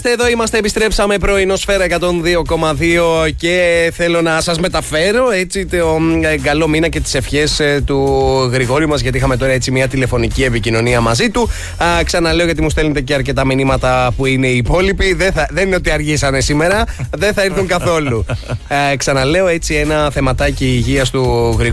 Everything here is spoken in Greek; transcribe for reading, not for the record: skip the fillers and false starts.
Εδώ είμαστε, επιστρέψαμε πρωινό Σφαίρα 102,2 και θέλω να σας μεταφέρω έτσι το καλό μήνα και τις ευχές του Γρηγόρη μας, γιατί είχαμε τώρα έτσι μια τηλεφωνική επικοινωνία μαζί του. Ξαναλέω, γιατί μου στέλνετε και αρκετά μηνύματα που είναι οι υπόλοιποι. Δεν είναι ότι αργήσανε σήμερα, δεν θα έρθουν καθόλου. Ξαναλέω, έτσι ένα θεματάκι υγείας του Γρηγόρη.